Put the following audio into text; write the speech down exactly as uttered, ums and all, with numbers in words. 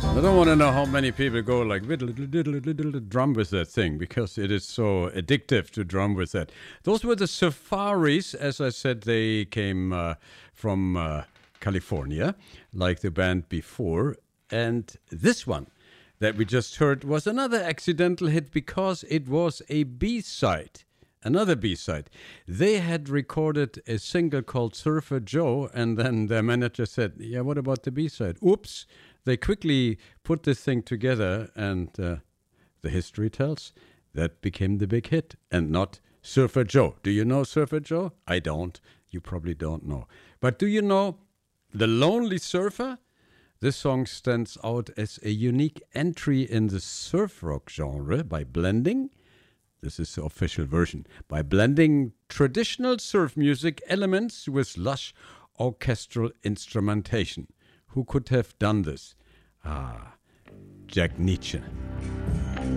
I don't want to know how many people go like diddle, diddle, diddle, diddle, drum with that thing because it is so addictive to drum with that. Those were the Safaris. As I said, they came uh, from uh, California, like the band before. And this one that we just heard was another accidental hit because it was a B-side. Another B-side. They had recorded a single called Surfer Joe, and then their manager said, yeah, what about the B-side? Oops. They quickly put this thing together, and uh, the history tells that became the big hit, and not Surfer Joe. Do you know Surfer Joe? I don't. You probably don't know. But do you know The Lonely Surfer? This song stands out as a unique entry in the surf rock genre by blending, this is the official version, by blending traditional surf music elements with lush orchestral instrumentation. Who could have done this? Ah, Jack Nitzsche.